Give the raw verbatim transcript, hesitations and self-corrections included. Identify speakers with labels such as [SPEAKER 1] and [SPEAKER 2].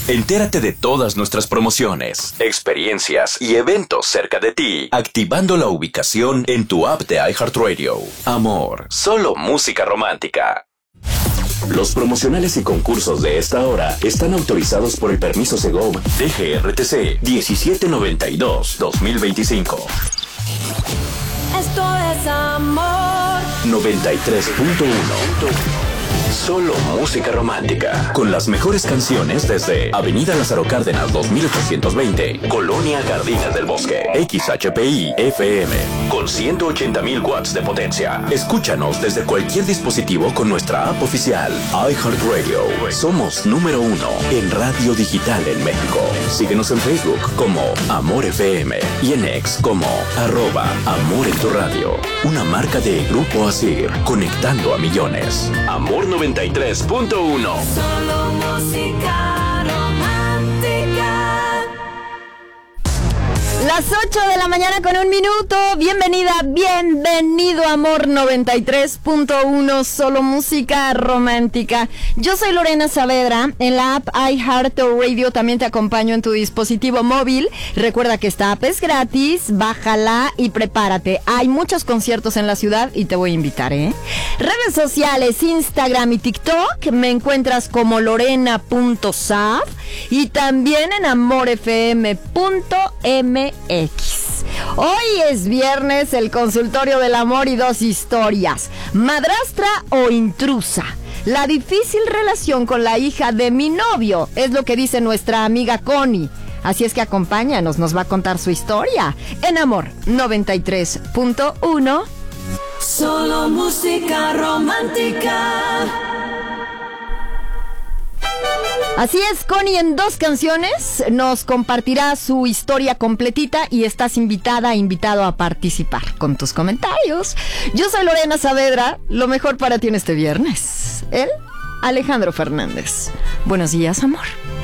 [SPEAKER 1] Entérate de todas nuestras promociones, experiencias y eventos cerca de ti, activando la ubicación en tu app de iHeartRadio. Amor, solo música romántica. Los promocionales y concursos de esta hora están autorizados por el permiso Segov D G R T C diecisiete noventa y dos dos mil veinticinco.
[SPEAKER 2] Esto es amor.
[SPEAKER 1] noventa y tres punto uno. Solo música romántica. Con las mejores canciones desde Avenida Lázaro Cárdenas dos mil ochocientos veinte, Colonia Jardines del Bosque, X H P I F M, con ciento ochenta mil watts de potencia. Escúchanos desde cualquier dispositivo con nuestra app oficial, iHeartRadio. Somos número uno en radio digital en México. Síguenos en Facebook como Amor F M y en X como arroba Amor en tu radio. Una marca de Grupo Asir, conectando a millones. Amor noventa y tres punto uno.
[SPEAKER 2] Solo música romántica.
[SPEAKER 3] Las ocho de la mañana con un minuto. Bienvenida, bienvenido, Amor noventa y tres punto uno, solo música romántica. Yo soy Lorena Saavedra. En la app iHeartRadio también te acompaño en tu dispositivo móvil. Recuerda que esta app es gratis, bájala y prepárate. Hay muchos conciertos en la ciudad y te voy a invitar, ¿eh? Redes sociales, Instagram y TikTok, me encuentras como lorena punto saab y también en amor f m punto m x. Hoy es viernes, el consultorio del amor y dos historias. ¿Madrastra o intrusa? La difícil relación con la hija de mi novio, es lo que dice nuestra amiga Connie. Así es que acompáñanos, nos va a contar su historia en Amor noventa y tres punto uno.
[SPEAKER 2] Solo música romántica.
[SPEAKER 3] Así es, Connie en dos canciones nos compartirá su historia completita y estás invitada, invitado a participar con tus comentarios. Yo soy Lorena Saavedra, lo mejor para ti en este viernes. Él, Alejandro Fernández. Buenos días, amor.